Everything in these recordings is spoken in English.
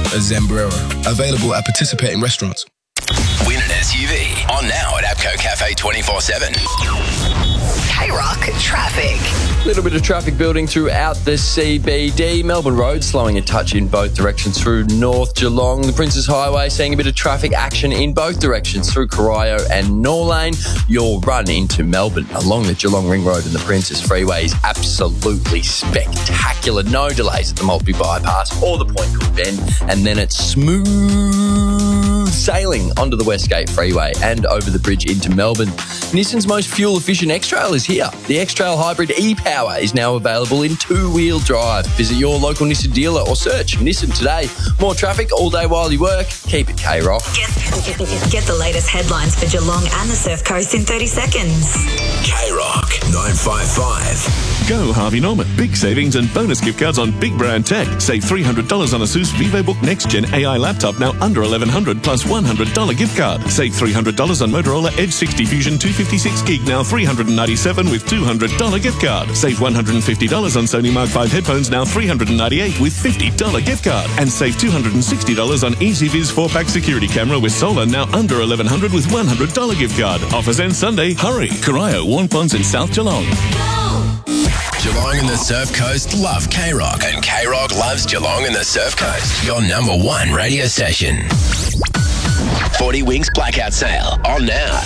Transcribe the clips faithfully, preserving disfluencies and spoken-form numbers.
a Zambrero. Available at participating restaurants. Win an S U V. On now at APCO Cafe twenty-four seven. K-Rock traffic. A little bit of traffic building throughout the C B D. Melbourne Road slowing a touch in both directions through North Geelong. The Princes Highway seeing a bit of traffic action in both directions through Corio and Norlane. Your run into Melbourne along the Geelong Ring Road and the Princes Freeway is absolutely spectacular. No delays at the Maltby Bypass or the Point Cook Bend. And then it's smooth sailing onto the Westgate Freeway and over the bridge into Melbourne. Nissan's most fuel-efficient X-Trail is here. The X-Trail Hybrid e-Power is now available in two-wheel drive. Visit your local Nissan dealer or search Nissan today. More traffic all day while you work. Keep it K-Rock. Get, get the latest headlines for Geelong and the Surf Coast in thirty seconds. K-Rock nine five five. Go Harvey Norman. Big savings and bonus gift cards on big brand tech. Save three hundred dollars on ASUS VivoBook Next Gen A I laptop, now under eleven hundred dollars plus one hundred dollars gift card. Save three hundred dollars on Motorola Edge sixty Fusion two fifty-six gig, now three hundred ninety-seven dollars with two hundred dollars gift card. Save one hundred fifty dollars on Sony Mark five headphones, now three hundred ninety-eight dollars with fifty dollars gift card. And save two hundred sixty dollars on EasyViz four pack security camera with solar, now under eleven hundred dollars with one hundred dollars gift card. Offers end Sunday. Hurry. Corio, Warnponds and South Geelong. Geelong and the Surf Coast love K-Rock, and K-Rock loves Geelong and the Surf Coast. Your number one radio station. forty Winks Blackout Sale on now.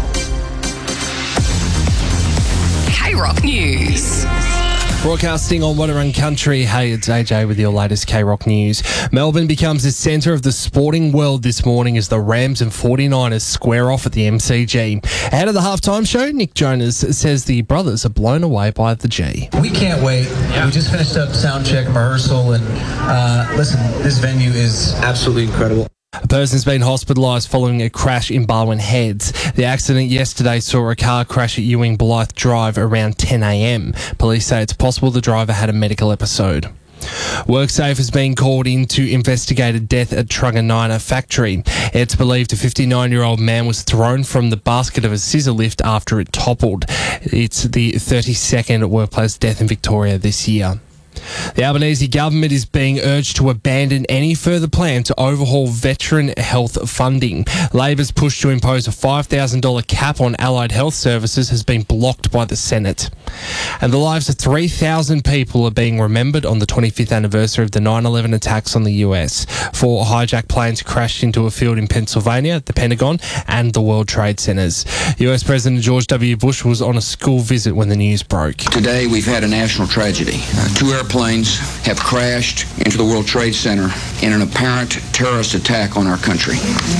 K-Rock News. Broadcasting on Wadawurrung Country, hey, it's A J with your latest K-Rock news. Melbourne becomes the centre of the sporting world this morning as the Rams and forty-niners square off at the M C G. Ahead of the halftime show, Nick Jonas says the brothers are blown away by the G. We can't wait. Yeah. We just finished up sound check, rehearsal, and uh, listen, this venue is absolutely incredible. A person's been hospitalised following a crash in Barwon Heads. The accident yesterday saw a car crash at Ewing Blythe Drive around ten a.m. Police say it's possible the driver had a medical episode. WorkSafe has been called in to investigate a death at Truganina factory. It's believed a fifty-nine-year-old man was thrown from the basket of a scissor lift after it toppled. It's the thirty-second workplace death in Victoria this year. The Albanese government is being urged to abandon any further plan to overhaul veteran health funding. Labor's push to impose a five thousand dollars cap on allied health services has been blocked by the Senate. And the lives of three thousand people are being remembered on the twenty-fifth anniversary of the nine eleven attacks on the U S. Four hijacked planes crashed into a field in Pennsylvania, the Pentagon, and the World Trade Centers. U S President George W. Bush was on a school visit when the news broke. Today we've had a national tragedy. Uh, two airplanes have crashed into the World Trade Center in an apparent terrorist attack on our country.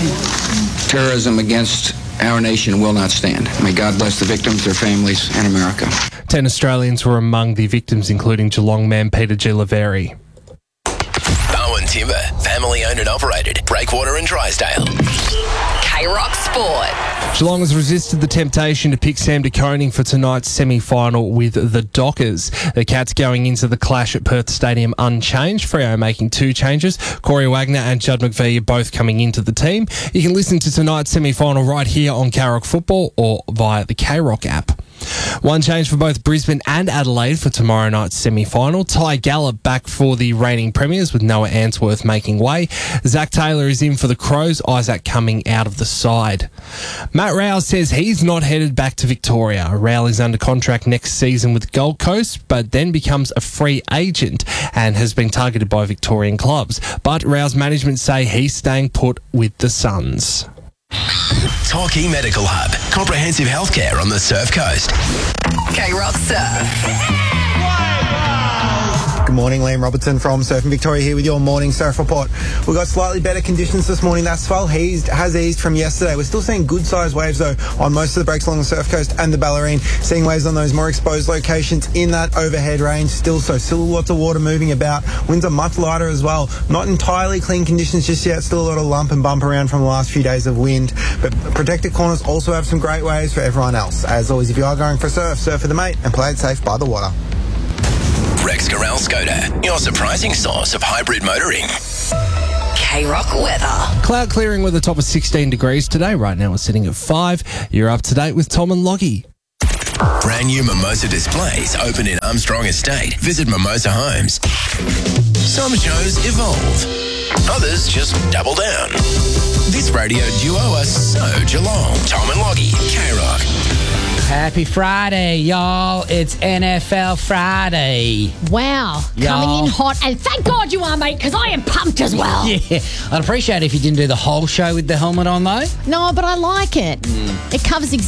Terrorism against our nation will not stand. May God bless the victims, their families, and America. Ten Australians were among the victims, including Geelong man Peter G. Laveri. Bowen Timber, family owned and operated. Breakwater and Drysdale. K-Rock Sport. Geelong has resisted the temptation to pick Sam De Koning for tonight's semi-final with the Dockers. The Cats going into the clash at Perth Stadium unchanged. Freo making two changes. Corey Wagner and Judd McVie are both coming into the team. You can listen to tonight's semi-final right here on K-Rock Football or via the K-Rock app. One change for both Brisbane and Adelaide for tomorrow night's semi-final. Ty Gallop back for the reigning premiers with Noah Answorth making way. Zach Taylor is in for the Crows, Isaac coming out of the side. Matt Rowell says he's not headed back to Victoria. Rowell is under contract next season with Gold Coast, but then becomes a free agent and has been targeted by Victorian clubs. But Rowell's management say he's staying put with the Suns. Torquay Medical Hub. Comprehensive healthcare on the Surf Coast. K-Rock Surf. Good morning, Liam Robertson from Surfing Victoria here with your morning surf report. We've got slightly better conditions this morning. That swell has, has eased from yesterday. We're still seeing good sized waves though on most of the breaks along the Surf Coast and the Bellarine. Seeing waves on those more exposed locations in that overhead range still, so still lots of water moving about. Winds are much lighter as well. Not entirely clean conditions just yet. Still a lot of lump and bump around from the last few days of wind. But protected corners also have some great waves for everyone else. As always, if you are going for a surf, surf with a mate and play it safe by the water. Rex Corral Skoda, your surprising source of hybrid motoring. K-Rock weather. Cloud clearing with a top of sixteen degrees today. Right now we're sitting at five. You're up to date with Tom and Loggy. Brand new Mimosa displays open in Armstrong Estate. Visit Mimosa Homes. Some shows evolve. Others just double down. This radio duo are so Geelong. Tom and Loggy, K-Rock. Happy Friday, y'all. It's N F L Friday. Wow. Y'all. Coming in hot. And thank God you are, mate, because I am pumped as well. Yeah. I'd appreciate it if you didn't do the whole show with the helmet on, though. No, but I like it. Mm. It covers exactly